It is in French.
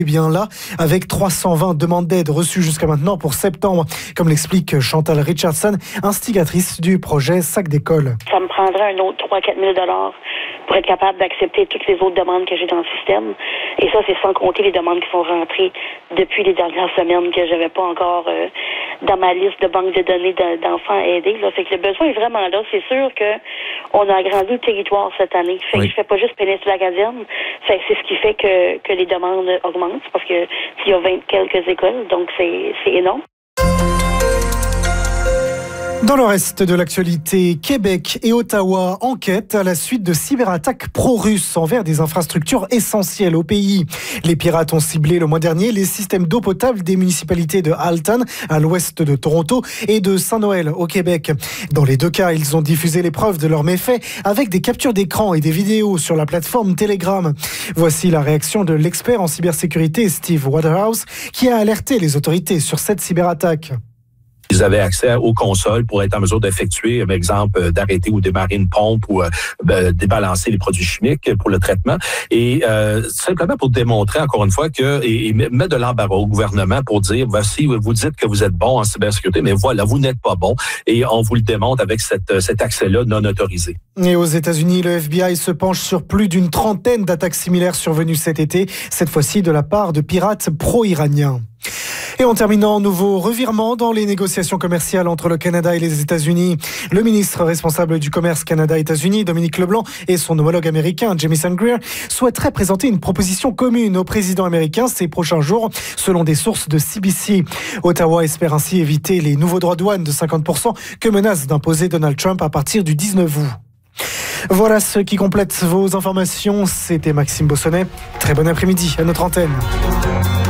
bien là, avec 320 demandes d'aide reçues jusqu'à maintenant pour septembre, comme l'explique Chantal Richardson, instigatrice du projet Sac d'école. Ça me prendrait un autre 3 000 à 4 000 pour être capable d'accepter toutes les autres demandes que j'ai dans le système. Et ça, c'est sans compter les demandes qui sont rentrées depuis les dernières semaines que j'avais pas encore dans ma liste de banque de données d'enfants aidés. Là. Fait que le besoin est vraiment là. C'est sûr qu'on a agrandi le territoire cette année. Fait que je fais pas juste péninsule acadienne. Fait que c'est ce qui fait que les demandes augmentent parce que il y a 20 quelques écoles, donc c'est énorme. Dans le reste de l'actualité, Québec et Ottawa enquêtent à la suite de cyberattaques pro-russes envers des infrastructures essentielles au pays. Les pirates ont ciblé le mois dernier les systèmes d'eau potable des municipalités de Halton, à l'ouest de Toronto, et de Saint-Noël, au Québec. Dans les deux cas, ils ont diffusé les preuves de leurs méfaits avec des captures d'écran et des vidéos sur la plateforme Telegram. Voici la réaction de l'expert en cybersécurité Steve Waterhouse, qui a alerté les autorités sur cette cyberattaque. Ils avaient accès aux consoles pour être en mesure d'effectuer, par exemple, d'arrêter ou démarrer une pompe ou débalancer les produits chimiques pour le traitement. Et simplement pour démontrer, encore une fois, et mettre de l'embarras au gouvernement pour dire, voici, vous dites que vous êtes bon en cybersécurité, mais voilà, vous n'êtes pas bon. Et on vous le démontre avec cet accès-là non autorisé. Et aux États-Unis, le FBI se penche sur plus d'une trentaine d'attaques similaires survenues cet été, cette fois-ci de la part de pirates pro-iraniens. Et en terminant, nouveau revirement dans les négociations commerciales entre le Canada et les États-Unis. Le ministre responsable du commerce Canada-États-Unis, Dominique Leblanc, et son homologue américain, Jamieson Greer, souhaiteraient présenter une proposition commune au président américain ces prochains jours, selon des sources de CBC. Ottawa espère ainsi éviter les nouveaux droits de douane de 50% que menace d'imposer Donald Trump à partir du 19 août. Voilà ce qui complète vos informations. C'était Maxime Bossonnet. Très bon après-midi à notre antenne.